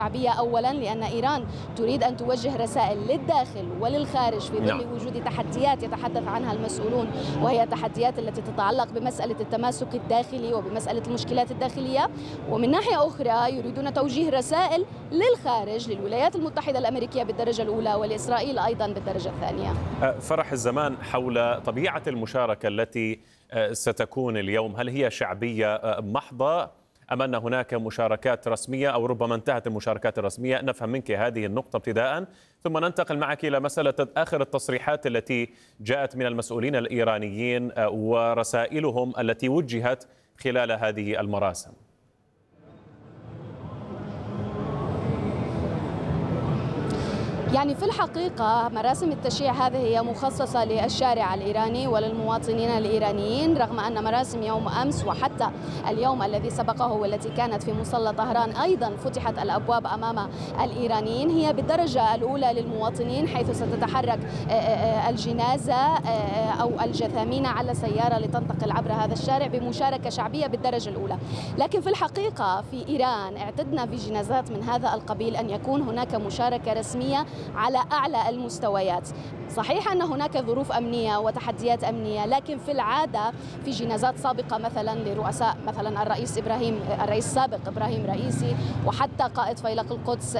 الشعبية أولا لأن إيران تريد أن توجه رسائل للداخل وللخارج في ظل وجود تحديات يتحدث عنها المسؤولون، وهي التحديات التي تتعلق بمسألة التماسك الداخلي وبمسألة المشكلات الداخلية. ومن ناحية أخرى يريدون توجيه رسائل للخارج، للولايات المتحدة الأمريكية بالدرجة الأولى ولإسرائيل أيضا بالدرجة الثانية. فرح الزمان حول طبيعة المشاركة التي ستكون اليوم، هل هي شعبية محضة أم أن هناك مشاركات رسمية أو ربما انتهت المشاركات الرسمية؟ نفهم منك هذه النقطة ابتداء، ثم ننتقل معك إلى مسألة آخر التصريحات التي جاءت من المسؤولين الإيرانيين ورسائلهم التي وجهت خلال هذه المراسم. يعني في الحقيقة مراسم التشييع هذه هي مخصصة للشارع الإيراني وللمواطنين الإيرانيين، رغم أن مراسم يوم أمس وحتى اليوم الذي سبقه والتي كانت في مصلى طهران أيضا فتحت الأبواب أمام الإيرانيين، هي بالدرجة الأولى للمواطنين، حيث ستتحرك الجنازة أو الجثامين على سيارة لتنتقل عبر هذا الشارع بمشاركة شعبية بالدرجة الأولى. لكن في الحقيقة في إيران اعتدنا في جنازات من هذا القبيل أن يكون هناك مشاركة رسمية على أعلى المستويات. صحيح أن هناك ظروف أمنية وتحديات أمنية، لكن في العادة في جنازات سابقة مثلا لرؤساء مثلا الرئيس السابق إبراهيم رئيسي، وحتى قائد فيلق القدس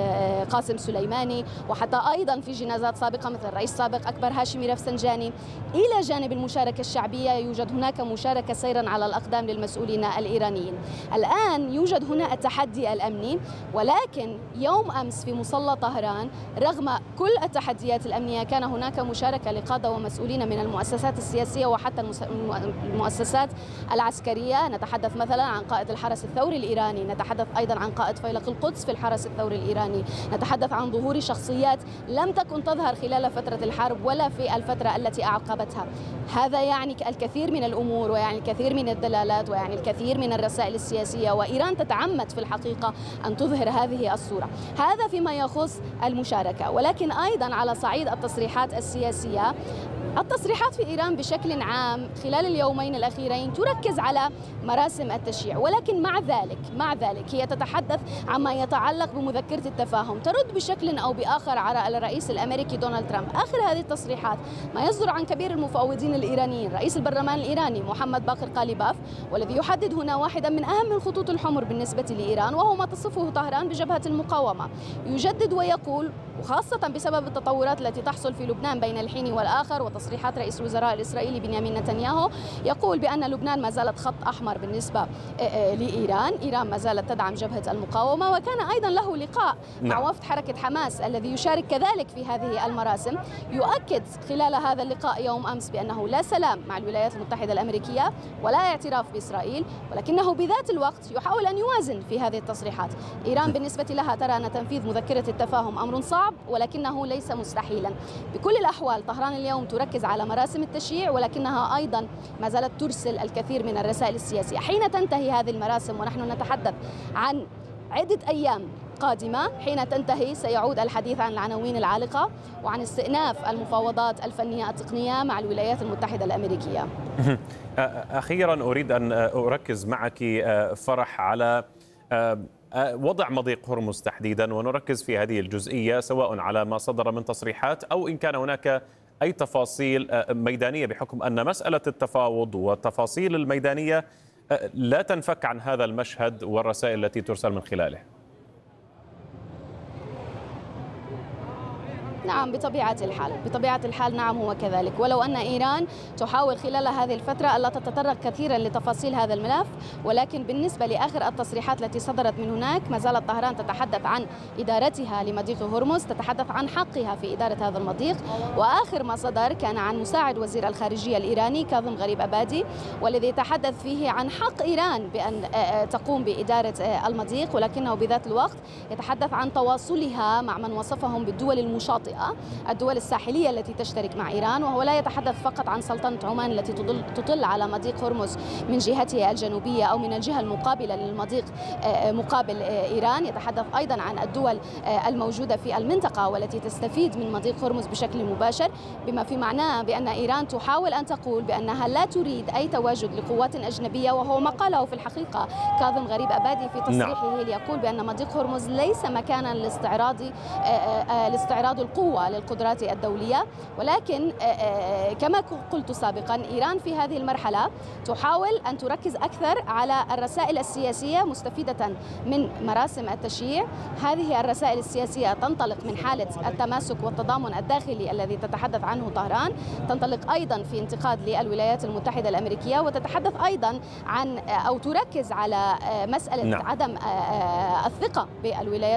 قاسم سليماني، وحتى أيضا في جنازات سابقة مثل الرئيس السابق أكبر هاشمي رفسنجاني. إلى جانب المشاركة الشعبية يوجد هناك مشاركة سيرا على الأقدام للمسؤولين الإيرانيين. الآن يوجد هنا التحدي الأمني، ولكن يوم أمس في مصلى طهران رغم كل التحديات الأمنية كان هناك مشاركة لقادة ومسؤولين من المؤسسات السياسية وحتى المؤسسات العسكرية. نتحدث مثلا عن قائد الحرس الثوري الإيراني، نتحدث أيضا عن قائد فيلق القدس في الحرس الثوري الإيراني، نتحدث عن ظهور شخصيات لم تكن تظهر خلال فترة الحرب ولا في الفترة التي أعقبتها. هذا يعني الكثير من الأمور، ويعني الكثير من الدلالات، ويعني الكثير من الرسائل السياسية، وإيران تتعمد في الحقيقة أن تظهر هذه الصورة. هذا فيما يخص المشاركة. ولكن أيضا على صعيد التصريحات السياسية، التصريحات في إيران بشكل عام خلال اليومين الأخيرين تركز على مراسم التشييع، ولكن مع ذلك هي تتحدث عما يتعلق بمذكرة التفاهم، ترد بشكل أو بآخر على الرئيس الأمريكي دونالد ترامب. آخر هذه التصريحات ما يصدر عن كبير المفوضين الإيرانيين رئيس البرلمان الإيراني محمد باقر قاليباف، والذي يحدد هنا واحدا من أهم الخطوط الحمر بالنسبة لإيران، وهو ما تصفه طهران بجبهة المقاومة. يجدد ويقول، وخاصة بسبب التطورات التي تحصل في لبنان بين الحين والآخر وتصريحات رئيس الوزراء الإسرائيلي بنيامين نتنياهو، يقول بأن لبنان ما زالت خط أحمر بالنسبة لإيران. إيران ما زالت تدعم جبهة المقاومة. وكان أيضا له لقاء مع وفد حركة حماس الذي يشارك كذلك في هذه المراسم، يؤكد خلال هذا اللقاء يوم أمس بأنه لا سلام مع الولايات المتحدة الأمريكية ولا اعتراف بإسرائيل، ولكنه بذات الوقت يحاول أن يوازن في هذه التصريحات. إيران بالنسبة لها ترى أن تنفيذ مذكرة التفاهم أمر صعب، ولكنه ليس مستحيلا. بكل الأحوال طهران اليوم تركز على مراسم التشييع، ولكنها أيضا ما زالت ترسل الكثير من الرسائل السياسية. حين تنتهي هذه المراسم، ونحن نتحدث عن عدة أيام قادمة، حين تنتهي سيعود الحديث عن العناوين العالقة وعن استئناف المفاوضات الفنية التقنية مع الولايات المتحدة الأمريكية. أخيرا أريد أن أركز معك فرح على وضع مضيق هرمز تحديدا، ونركز في هذه الجزئية سواء على ما صدر من تصريحات أو إن كان هناك أي تفاصيل ميدانية، بحكم أن مسألة التفاوض والتفاصيل الميدانية لا تنفك عن هذا المشهد والرسائل التي ترسل من خلاله. نعم، بطبيعة الحال نعم هو كذلك، ولو أن إيران تحاول خلال هذه الفترة ألا تتطرق كثيرا لتفاصيل هذا الملف، ولكن بالنسبة لآخر التصريحات التي صدرت من هناك ما زالت طهران تتحدث عن إدارتها لمضيق هرمز، تتحدث عن حقها في إدارة هذا المضيق. وآخر ما صدر كان عن مساعد وزير الخارجية الإيراني كاظم غريب أبادي، والذي تحدث فيه عن حق إيران بأن تقوم بإدارة المضيق، ولكنه بذات الوقت يتحدث عن تواصلها مع من وصفهم بالدول المشاطئة. المنطقة، الدول الساحلية التي تشترك مع إيران، وهو لا يتحدث فقط عن سلطنة عمان التي تطل على مضيق هرمز من جهتها الجنوبية أو من الجهة المقابلة للمضيق مقابل إيران، يتحدث أيضا عن الدول الموجودة في المنطقة والتي تستفيد من مضيق هرمز بشكل مباشر، بما في معناه بأن إيران تحاول أن تقول بأنها لا تريد أي تواجد لقوات أجنبية، وهو ما قاله في الحقيقة كاظم غريب أبادي في تصريحه ليقول بأن مضيق هرمز ليس مكانا لاستعراض القوة للقدرات الدولية، ولكن كما قلت سابقا إيران في هذه المرحلة تحاول أن تركز أكثر على الرسائل السياسية مستفيدة من مراسم التشييع. هذه الرسائل السياسية تنطلق من حالة التماسك والتضامن الداخلي الذي تتحدث عنه طهران، تنطلق أيضا في انتقاد للولايات المتحدة الأمريكية، وتتحدث أيضا عن أو تركز على مسألة عدم الثقة بالولايات